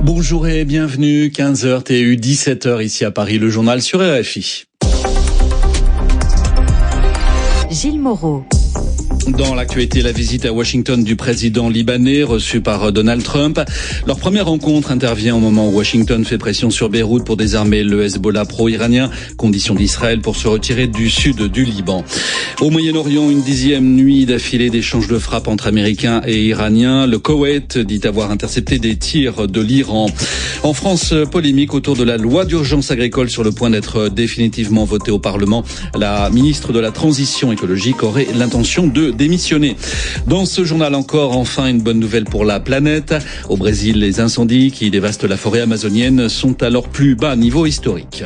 Bonjour et bienvenue, 15h TU, 17h ici à Paris, le journal sur RFI. Gilles Moreau. Dans l'actualité, la visite à Washington du président libanais reçu par Donald Trump. Leur première rencontre intervient au moment où Washington fait pression sur Beyrouth pour désarmer le Hezbollah pro-iranien, condition d'Israël pour se retirer du sud du Liban. Au Moyen-Orient, une 10e nuit d'affilée d'échanges de frappes entre Américains et Iraniens. Le Koweït dit avoir intercepté des tirs de l'Iran. En France, polémique autour de la loi d'urgence agricole sur le point d'être définitivement votée au Parlement. La ministre de la Transition écologique aurait l'intention de démissionner. Dans ce journal encore, enfin, une bonne nouvelle pour la planète. Au Brésil, les incendies qui dévastent la forêt amazonienne sont à leur plus bas niveau historique.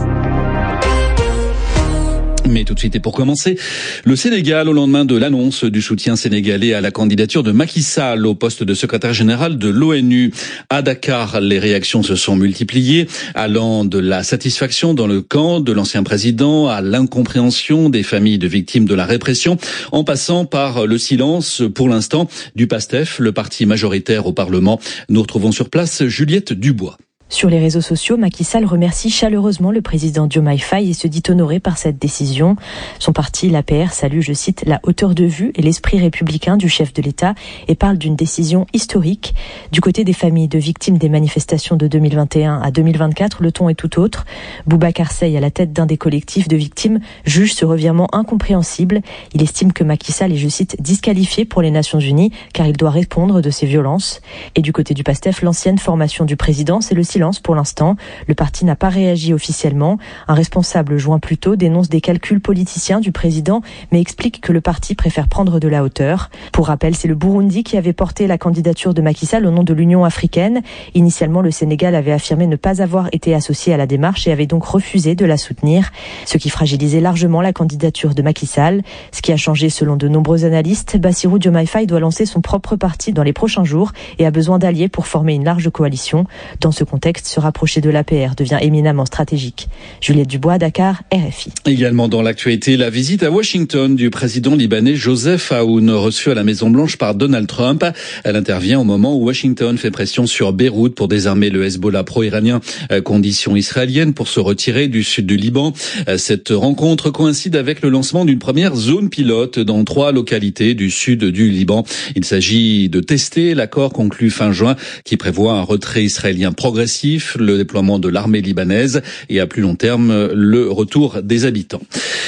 Mais tout de suite et pour commencer, le Sénégal au lendemain de l'annonce du soutien sénégalais à la candidature de Macky Sall au poste de secrétaire général de l'ONU. À Dakar, les réactions se sont multipliées, allant de la satisfaction dans le camp de l'ancien président à l'incompréhension des familles de victimes de la répression, en passant par le silence, pour l'instant, du PASTEF, le parti majoritaire au Parlement. Nous retrouvons sur place Juliette Dubois. Sur les réseaux sociaux, Macky Sall remercie chaleureusement le président Diomaye Faye et se dit honoré par cette décision. Son parti, l'APR, salue, je cite, la hauteur de vue et l'esprit républicain du chef de l'État et parle d'une décision historique. Du côté des familles de victimes des manifestations de 2021 à 2024, le ton est tout autre. Boubacar Seye, à la tête d'un des collectifs de victimes, juge ce revirement incompréhensible. Il estime que Macky Sall est, je cite, disqualifié pour les Nations Unies car il doit répondre de ces violences. Et du côté du PASTEF, l'ancienne formation du président, c'est le silence pour l'instant. Le parti n'a pas réagi officiellement. Un responsable joint plus tôt dénonce des calculs politiciens du président, mais explique que le parti préfère prendre de la hauteur. Pour rappel, c'est le Burundi qui avait porté la candidature de Macky Sall au nom de l'Union africaine. Initialement, le Sénégal avait affirmé ne pas avoir été associé à la démarche et avait donc refusé de la soutenir, ce qui fragilisait largement la candidature de Macky Sall. Ce qui a changé selon de nombreux analystes, Bassirou Diomaye Faye doit lancer son propre parti dans les prochains jours et a besoin d'alliés pour former une large coalition. Dans ce contexte, se rapprocher de l'APR devient éminemment stratégique. Juliette Dubois, Dakar, RFI. Également dans l'actualité, la visite à Washington du président libanais Joseph Aoun, reçu à la Maison-Blanche par Donald Trump. Elle intervient au moment où Washington fait pression sur Beyrouth pour désarmer le Hezbollah pro-iranien, condition israélienne pour se retirer du sud du Liban. Cette rencontre coïncide avec le lancement d'une première zone pilote dans 3 localités du sud du Liban. Il s'agit de tester l'accord conclu fin juin qui prévoit un retrait israélien progressif, le déploiement de l'armée libanaise et à plus long terme le retour des habitants.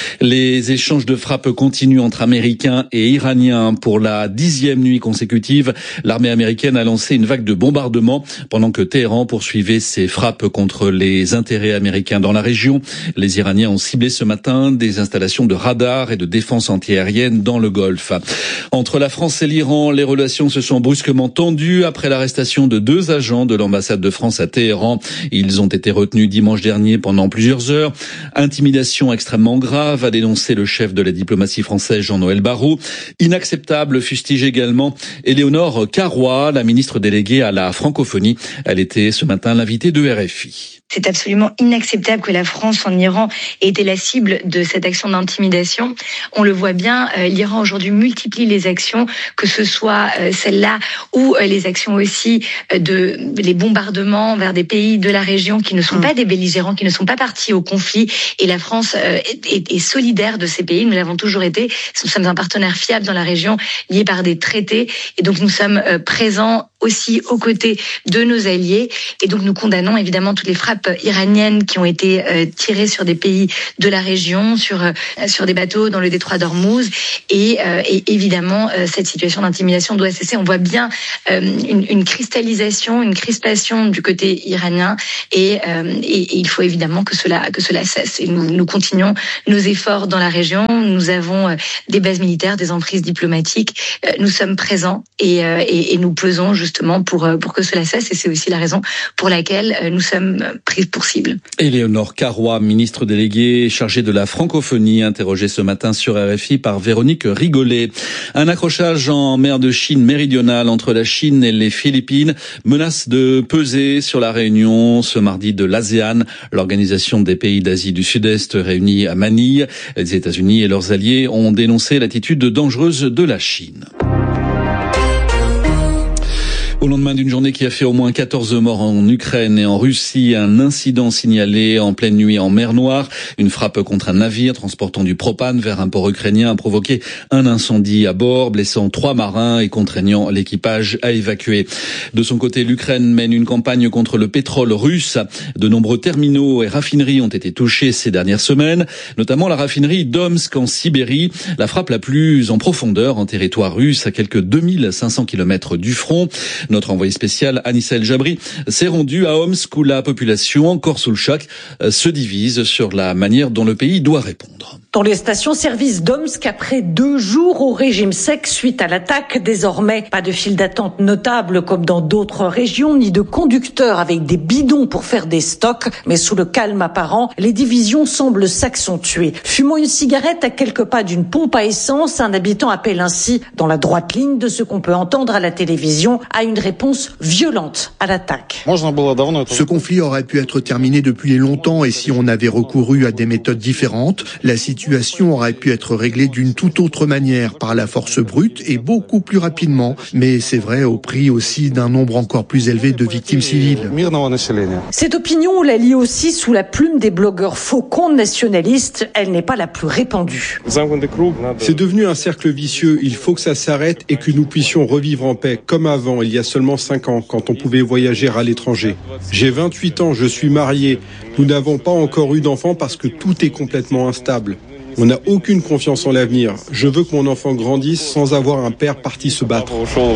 Les échanges de frappes continuent entre Américains et Iraniens pour la 10e nuit consécutive. L'armée américaine a lancé une vague de bombardements pendant que Téhéran poursuivait ses frappes contre les intérêts américains dans la région. Les Iraniens ont ciblé ce matin des installations de radars et de défense antiaérienne dans le Golfe. Entre la France et l'Iran, les relations se sont brusquement tendues après l'arrestation de 2 agents de l'ambassade de France à Téhéran. Ils ont été retenus dimanche dernier pendant plusieurs heures. Intimidation extrêmement grave, a dénoncé le chef de la diplomatie française Jean-Noël Barrot. Inacceptable, fustige également Éléonore Carrois, la ministre déléguée à la francophonie. Elle était ce matin l'invitée de RFI. C'est absolument inacceptable que la France en Iran ait été la cible de cette action d'intimidation. On le voit bien, l'Iran aujourd'hui multiplie les actions, que ce soit celle-là ou les actions aussi de les bombardements vers des pays de la région qui ne sont pas des belligérants, qui ne sont pas partis au conflit. Et la France est solidaire de ces pays. Nous l'avons toujours été. Nous sommes un partenaire fiable dans la région, lié par des traités. Et donc nous sommes présents aussi aux côtés de nos alliés. Et donc nous condamnons évidemment toutes les frappes iraniennes qui ont été tirées sur des pays de la région, sur des bateaux dans le détroit d'Ormuz. Et évidemment, cette situation d'intimidation doit cesser. On voit bien une cristallisation, une crispation du côté iranien. Et il faut évidemment que cela cesse. Et nous continuons nos efforts dans la région. Nous avons des bases militaires, des emprises diplomatiques. Nous sommes présents et nous pesons justement pour que cela cesse. Et c'est aussi la raison pour laquelle nous sommes pris pour cible. Éléonore Carrois, ministre déléguée chargée de la francophonie, interrogée ce matin sur RFI par Véronique Rigolet. Un accrochage en mer de Chine méridionale entre la Chine et les Philippines menace de peser sur la réunion ce mardi de l'ASEAN, l'organisation des pays d'Asie du Sud-Est réunis à Manille. Les États-Unis et leurs alliés ont dénoncé l'attitude dangereuse de la Chine. Au lendemain d'une journée qui a fait au moins 14 morts en Ukraine et en Russie, un incident signalé en pleine nuit en mer Noire. Une frappe contre un navire transportant du propane vers un port ukrainien a provoqué un incendie à bord, blessant 3 marins et contraignant l'équipage à évacuer. De son côté, l'Ukraine mène une campagne contre le pétrole russe. De nombreux terminaux et raffineries ont été touchés ces dernières semaines, notamment la raffinerie d'Omsk en Sibérie, la frappe la plus en profondeur en territoire russe à quelques 2500 km du front. Notre envoyé spécial Anissa El Jabri s'est rendu à Omsk où la population, encore sous le choc, se divise sur la manière dont le pays doit répondre. Dans les stations-service d'Omsk, après 2 jours au régime sec suite à l'attaque, désormais pas de file d'attente notable comme dans d'autres régions, ni de conducteurs avec des bidons pour faire des stocks, mais sous le calme apparent, les divisions semblent s'accentuer. Fumant une cigarette à quelques pas d'une pompe à essence, un habitant appelle ainsi, dans la droite ligne de ce qu'on peut entendre à la télévision, à une réponse violente à l'attaque. Ce conflit aurait pu être terminé depuis longtemps et si on avait recouru à des méthodes différentes, la situation aurait pu être réglée d'une toute autre manière, par la force brute et beaucoup plus rapidement. Mais c'est vrai au prix aussi d'un nombre encore plus élevé de victimes civiles. Cette opinion, on la lit aussi sous la plume des blogueurs faucons nationalistes. Elle n'est pas la plus répandue. C'est devenu un cercle vicieux. Il faut que ça s'arrête et que nous puissions revivre en paix, comme avant, il y a seulement 5 ans, quand on pouvait voyager à l'étranger. J'ai 28 ans, je suis marié. Nous n'avons pas encore eu d'enfants parce que tout est complètement instable. On n'a aucune confiance en l'avenir. Je veux que mon enfant grandisse sans avoir un père parti se battre.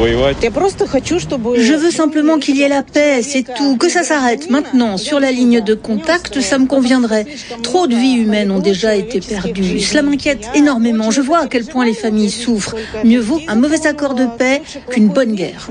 Je veux simplement qu'il y ait la paix, c'est tout. Que ça s'arrête maintenant. Sur la ligne de contact, ça me conviendrait. Trop de vies humaines ont déjà été perdues. Cela m'inquiète énormément. Je vois à quel point les familles souffrent. Mieux vaut un mauvais accord de paix qu'une bonne guerre.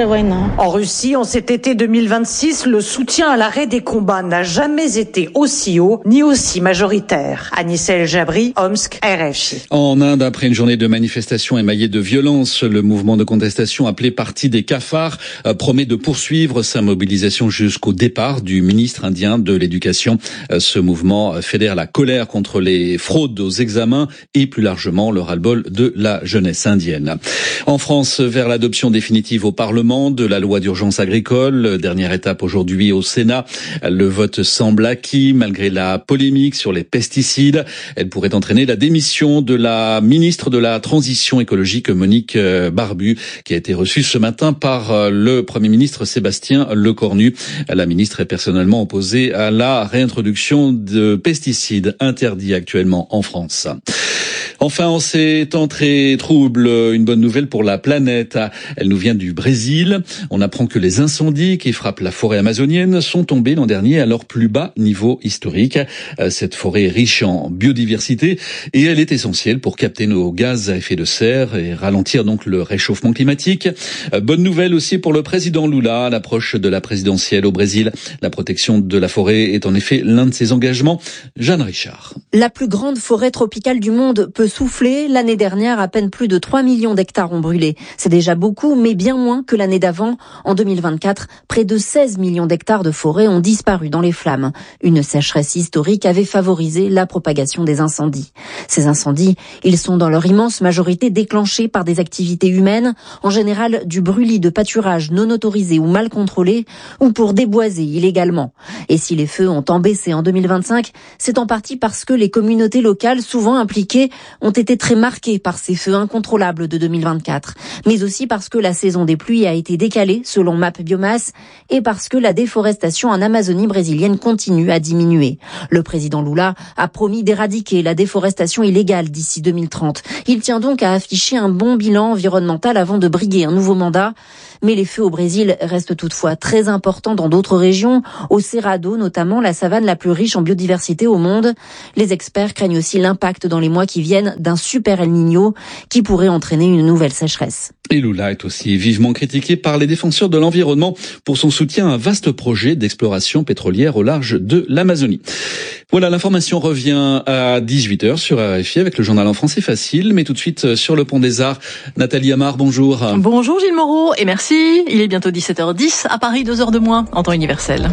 En Russie, en cet été 2026, le soutien à l'arrêt des combats n'a jamais été aussi haut ni aussi majoritaire. Anissa El Jabri, Omsk, RFI. En Inde, après une journée de manifestations émaillée de violence, le mouvement de contestation appelé Parti des cafards promet de poursuivre sa mobilisation jusqu'au départ du ministre indien de l'Éducation. Ce mouvement fédère la colère contre les fraudes aux examens et plus largement le ras-le-bol de la jeunesse indienne. En France, vers l'adoption définitive au Parlement de la loi d'urgence agricole, dernière étape aujourd'hui au Sénat, le vote semble acquis malgré la polémique sur les pesticides. Elle pourrait entraîner la démission de la ministre de la Transition écologique, Monique Barbu, qui a été reçue ce matin par le Premier ministre Sébastien Lecornu. La ministre est personnellement opposée à la réintroduction de pesticides interdits actuellement en France. Enfin, en ces temps très troubles, une bonne nouvelle pour la planète. Elle nous vient du Brésil. On apprend que les incendies qui frappent la forêt amazonienne sont tombés l'an dernier à leur plus bas niveau historique. Cette forêt est riche en biodiversité et elle est essentielle pour capter nos gaz à effet de serre et ralentir donc le réchauffement climatique. Bonne nouvelle aussi pour le président Lula à l'approche de la présidentielle au Brésil. La protection de la forêt est en effet l'un de ses engagements. Jeanne Richard. La plus grande forêt tropicale du monde peut souffler. L'année dernière, à peine plus de 3 millions d'hectares ont brûlé. C'est déjà beaucoup, mais bien moins que l'année d'avant. En 2024, près de 16 millions d'hectares de forêt ont disparu dans les flammes. Une sécheresse historique avait favorisé la propagation des incendies. Ces incendies, ils sont dans leur immense majorité déclenchés par des activités humaines, en général du brûlis de pâturage non autorisé ou mal contrôlé, ou pour déboiser illégalement. Et si les feux ont baissé en 2025, c'est en partie parce que les communautés locales, souvent impliquées, ont été très marquées par ces feux incontrôlables de 2024. Mais aussi parce que la saison des pluies a été décalée, selon Map Biomasse, et parce que la déforestation en Amazonie brésilienne continue à diminuer. Le président Lula a promis d'éradiquer la déforestation illégale d'ici 2030. Il tient donc à afficher un bon bilan environnemental avant de briguer un nouveau mandat. Mais les feux au Brésil restent toutefois très importants dans d'autres régions, au Cerrado notamment, la savane la plus riche en biodiversité au monde. Les experts craignent aussi l'impact dans les mois qui viennent d'un super El Niño qui pourrait entraîner une nouvelle sécheresse. Et Lula est aussi vivement critiqué par les défenseurs de l'environnement pour son soutien à un vaste projet d'exploration pétrolière au large de l'Amazonie. Voilà, l'information revient à 18h sur RFI avec le journal en français facile, mais tout de suite sur le pont des Arts. Nathalie Amar, bonjour. Bonjour Gilles Moreau et merci. Il est bientôt 17h10, à Paris 2 heures de moins en temps universel.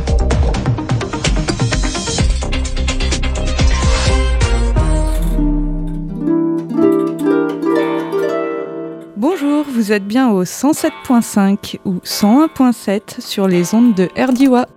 Bonjour, vous vous êtes bien au 107.5 ou 101.7 sur les ondes de RDIWA.